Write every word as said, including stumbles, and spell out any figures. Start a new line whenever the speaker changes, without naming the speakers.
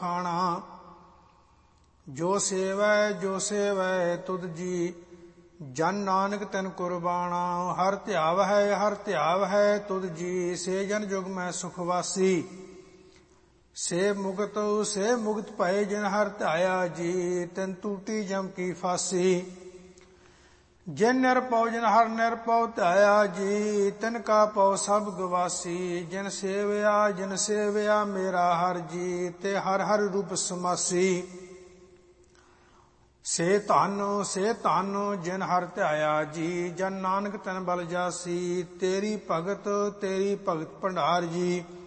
ਖਾਣਾ। ਜੋ ਸੇਵੈ ਜੋ ਸੇਵੈ ਤੁਧ ਜੀ, ਜਨ ਨਾਨਕ ਤੈਨ ਕੁਰਬਾਣਾ। ਹਰ ਧਿਆਵ ਹੈ ਹਰ ਧਿਆਵ ਹੈ ਤੁਧ ਜੀ, ਸੇ ਜਨ ਜੁਗ ਮੈਂ ਸੁਖ ਵਾਸੀ। ਸੇ ਮੁਕਤ ਸੇ ਮੁਕਤ ਭਏ ਜਿਨ ਹਰ ਧਿਆਇਆ ਜੀ, ਤਿਨ ਟੂਟੀ ਜਮ ਕੀ ਫਾਸੀ। ਜਿਨ ਨਿਰਭਉ ਜਿਨ ਹਰ ਨਿਰਭਉ ਧਿਆਇਆ ਜੀ, ਤਿਨ ਕਾ ਪਉ ਸਭ ਗਵਾਸੀ। ਜਿਨ ਸੇਵਿਆ ਜਿਨ ਸੇਵਿਆ ਮੇਰਾ ਹਰ ਜੀ, ਤੇ ਹਰ ਹਰ ਰੂਪ ਸਮਾਸੀ। ਸੇ ਧਨ ਸੇ ਧਨ ਜਿਨ ਹਰ ਧਿਆਇਆ ਜੀ, ਜਨ ਨਾਨਕ ਤਨ ਬਲ ਜਾਸੀ। ਤੇਰੀ ਭਗਤ ਤੇਰੀ ਭਗਤ ਭੰਡਾਰ ਜੀ,